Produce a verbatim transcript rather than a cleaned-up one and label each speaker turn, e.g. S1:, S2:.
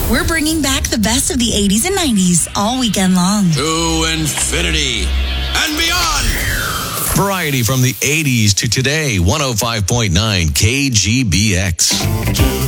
S1: We're bringing back the best of the eighties and nineties all weekend long.
S2: To infinity and beyond.
S3: Variety from the eighties to today. one oh five point nine K G B X.